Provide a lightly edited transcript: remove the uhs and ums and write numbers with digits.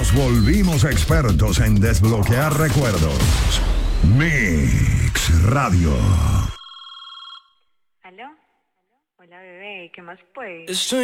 Nos volvimos expertos en desbloquear recuerdos. Mix Radio. ¿Aló? Hola, bebé, ¿qué más pues?